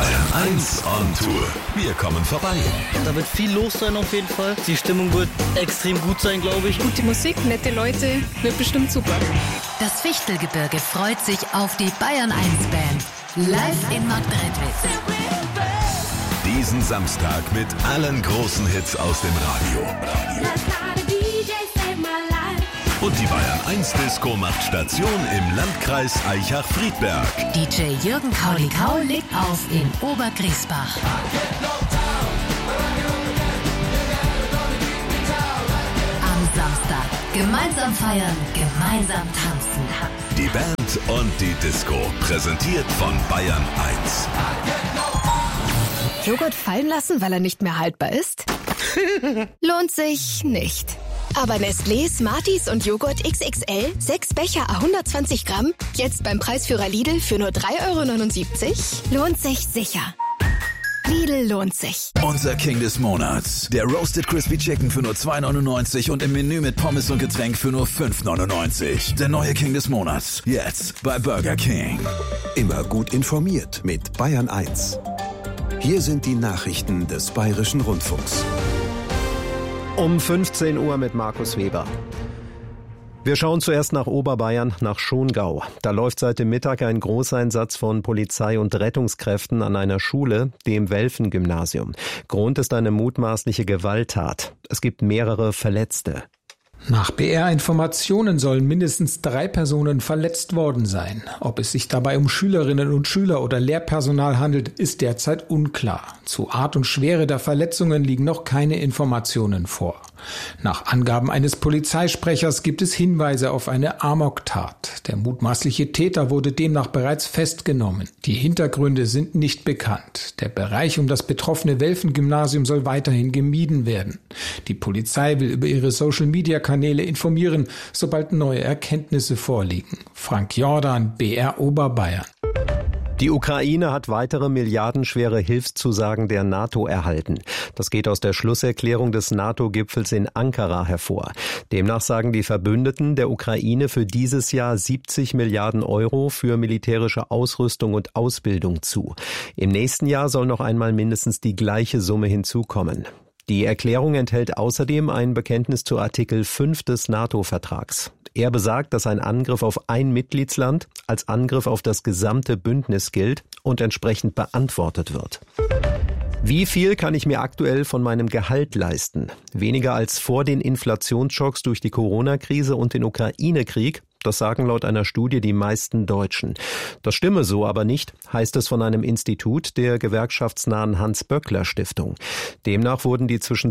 Bayern 1 on Tour. Wir kommen vorbei. Da wird viel los sein auf jeden Fall. Die Stimmung wird extrem gut sein, glaube ich. Gute Musik, nette Leute, wird bestimmt super. Das Fichtelgebirge freut sich auf die Bayern 1 Band. Live in Marktredwitz. Diesen Samstag mit allen großen Hits aus dem Radio. Und die Bayern 1 Disco macht Station im Landkreis Aichach-Friedberg. DJ Jürgen Kaulikau legt auf in Obergriesbach. Am Samstag gemeinsam feiern, gemeinsam tanzen. Die Band und die Disco, präsentiert von Bayern 1. Joghurt fallen lassen, weil er nicht mehr haltbar ist? Lohnt sich nicht. Aber Nestlé, Smarties und Joghurt XXL, 6 Becher à 120 Gramm, jetzt beim Preisführer Lidl für nur 3,79 €, lohnt sich sicher. Lidl lohnt sich. Unser King des Monats. Der Roasted Crispy Chicken für nur 2,99 € und im Menü mit Pommes und Getränk für nur 5,99 €. Der neue King des Monats. Jetzt bei Burger King. Immer gut informiert mit Bayern 1. Hier sind die Nachrichten des Bayerischen Rundfunks. Um 15 Uhr mit Markus Weber. Wir schauen zuerst nach Oberbayern, nach Schongau. Da läuft seit dem Mittag ein Großeinsatz von Polizei und Rettungskräften an einer Schule, dem Welfen-Gymnasium. Grund ist eine mutmaßliche Gewalttat. Es gibt mehrere Verletzte. Nach BR-Informationen sollen mindestens 3 Personen verletzt worden sein. Ob es sich dabei um Schülerinnen und Schüler oder Lehrpersonal handelt, ist derzeit unklar. Zu Art und Schwere der Verletzungen liegen noch keine Informationen vor. Nach Angaben eines Polizeisprechers gibt es Hinweise auf eine Amoktat. Der mutmaßliche Täter wurde demnach bereits festgenommen. Die Hintergründe sind nicht bekannt. Der Bereich um das betroffene Welfen-Gymnasium soll weiterhin gemieden werden. Die Polizei will über ihre Social-Media-Kanäle informieren, sobald neue Erkenntnisse vorliegen. Frank Jordan, BR Oberbayern. Die Ukraine hat weitere milliardenschwere Hilfszusagen der NATO erhalten. Das geht aus der Schlusserklärung des NATO-Gipfels in Ankara hervor. Demnach sagen die Verbündeten der Ukraine für dieses Jahr 70 Milliarden € für militärische Ausrüstung und Ausbildung zu. Im nächsten Jahr soll noch einmal mindestens die gleiche Summe hinzukommen. Die Erklärung enthält außerdem ein Bekenntnis zu Artikel 5 des NATO-Vertrags. Er besagt, dass ein Angriff auf ein Mitgliedsland als Angriff auf das gesamte Bündnis gilt und entsprechend beantwortet wird. Wie viel kann ich mir aktuell von meinem Gehalt leisten? Weniger als vor den Inflationsschocks durch die Corona-Krise und den Ukraine-Krieg? Das sagen laut einer Studie die meisten Deutschen. Das stimme so aber nicht, heißt es von einem Institut der gewerkschaftsnahen Hans-Böckler-Stiftung. Demnach wurden die zwischen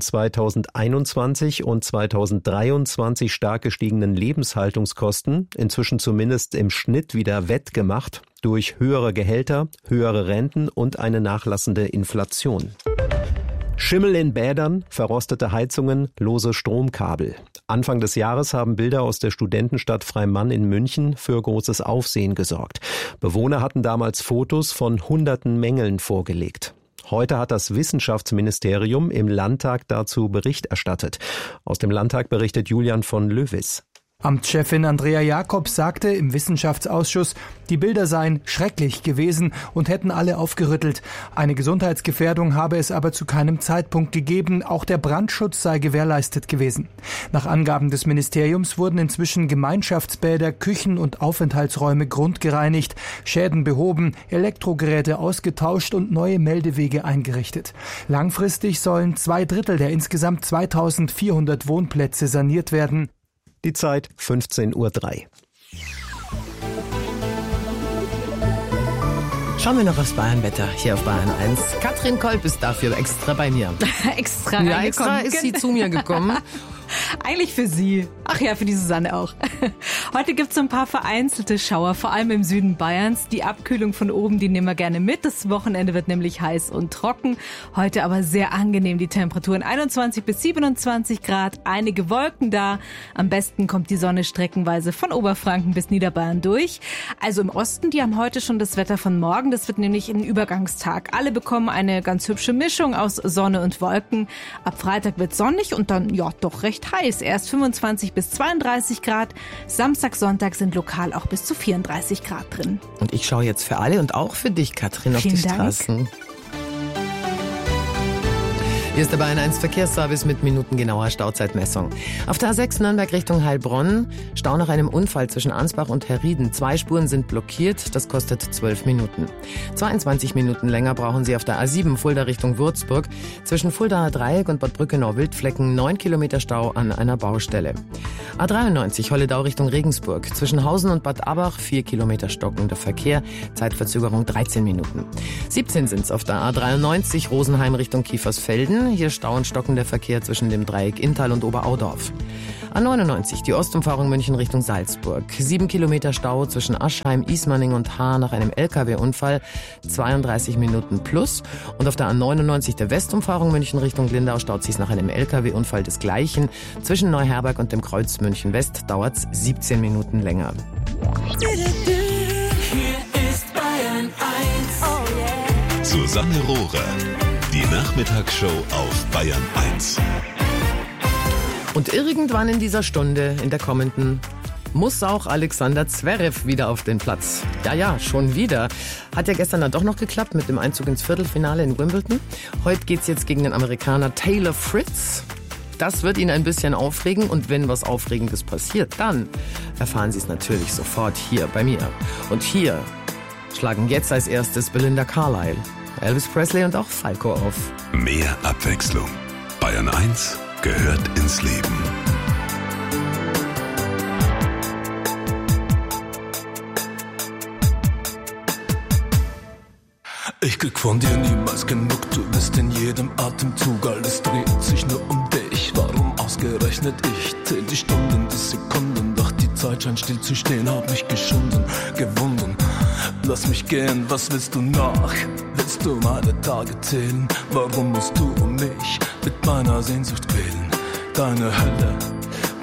2021 und 2023 stark gestiegenen Lebenshaltungskosten inzwischen zumindest im Schnitt wieder wettgemacht durch höhere Gehälter, höhere Renten und eine nachlassende Inflation. Schimmel in Bädern, verrostete Heizungen, lose Stromkabel. Anfang des Jahres haben Bilder aus der Studentenstadt Freimann in München für großes Aufsehen gesorgt. Bewohner hatten damals Fotos von hunderten Mängeln vorgelegt. Heute hat das Wissenschaftsministerium im Landtag dazu Bericht erstattet. Aus dem Landtag berichtet Julian von Löwis. Amtschefin Andrea Jakobs sagte im Wissenschaftsausschuss, die Bilder seien schrecklich gewesen und hätten alle aufgerüttelt. Eine Gesundheitsgefährdung habe es aber zu keinem Zeitpunkt gegeben, auch der Brandschutz sei gewährleistet gewesen. Nach Angaben des Ministeriums wurden inzwischen Gemeinschaftsbäder, Küchen und Aufenthaltsräume grundgereinigt, Schäden behoben, Elektrogeräte ausgetauscht und neue Meldewege eingerichtet. Langfristig sollen 2/3 der insgesamt 2400 Wohnplätze saniert werden. Die Zeit 15:03 Uhr. Schauen wir noch aufs Bayernwetter hier auf Bayern 1. Katrin Kolb ist dafür extra bei mir. Extra ist sie zu mir gekommen. Eigentlich für Sie. Ach ja, für die Susanne auch. Heute gibt's so ein paar vereinzelte Schauer, vor allem im Süden Bayerns. Die Abkühlung von oben, die nehmen wir gerne mit. Das Wochenende wird nämlich heiß und trocken. Heute aber sehr angenehm die Temperaturen. 21 bis 27 Grad, einige Wolken da. Am besten kommt die Sonne streckenweise von Oberfranken bis Niederbayern durch. Also im Osten, die haben heute schon das Wetter von morgen. Das wird nämlich ein Übergangstag. Alle bekommen eine ganz hübsche Mischung aus Sonne und Wolken. Ab Freitag wird sonnig und dann ja doch recht heiß. heiß. Erst 25 bis 32 Grad. Samstag, Sonntag sind lokal auch bis zu 34 Grad drin. Und ich schaue jetzt für alle und auch für dich, Katrin, auf die Straßen. Hier ist der Bayern 1 Verkehrsservice mit minutengenauer Stauzeitmessung. Auf der A6 Nürnberg Richtung Heilbronn, Stau nach einem Unfall zwischen Ansbach und Herrieden. 2 Spuren sind blockiert, das kostet 12 Minuten. 22 Minuten länger brauchen Sie auf der A7 Fulda Richtung Würzburg. Zwischen Fuldaer Dreieck und Bad Brückenau-Wildflecken 9 Kilometer Stau an einer Baustelle. A93 Holledau Richtung Regensburg. Zwischen Hausen und Bad Abach 4 Kilometer stockender Verkehr, Zeitverzögerung 13 Minuten. 17 sind's auf der A93 Rosenheim Richtung Kiefersfelden. Hier Stau und stockender Verkehr zwischen dem Dreieck Inntal und Oberaudorf. A99, die Ostumfahrung München Richtung Salzburg. 7 Kilometer Stau zwischen Aschheim, Ismaning und Haar nach einem LKW-Unfall. 32 Minuten plus. Und auf der A99 der Westumfahrung München Richtung Lindau staut sich's nach einem LKW-Unfall desgleichen. Zwischen Neuherberg und dem Kreuz München West dauert's 17 Minuten länger. Hier ist Bayern 1. Susanne Rohrer. Die Nachmittagsshow auf Bayern 1. Und irgendwann in dieser Stunde, in der kommenden, muss auch Alexander Zverev wieder auf den Platz. Ja, schon wieder. Hat ja gestern dann doch noch geklappt mit dem Einzug ins Viertelfinale in Wimbledon. Heute geht's jetzt gegen den Amerikaner Taylor Fritz. Das wird ihn ein bisschen aufregen und wenn was Aufregendes passiert, dann erfahren Sie es natürlich sofort hier bei mir. Und hier schlagen jetzt als erstes Belinda Carlisle, Elvis Presley und auch Falco auf. Mehr Abwechslung. Bayern 1 gehört ins Leben. Ich krieg von dir niemals genug, du bist in jedem Atemzug, alles dreht sich nur um dich. Warum ausgerechnet ich? Zähl die Stunden, die Sekunden, doch die Zeit scheint still zu stehen, hab mich geschunden, gewunden. Lass mich gehen, was willst du noch? Willst du meine Tage zählen? Warum musst du mich mit meiner Sehnsucht quälen? Deine Hölle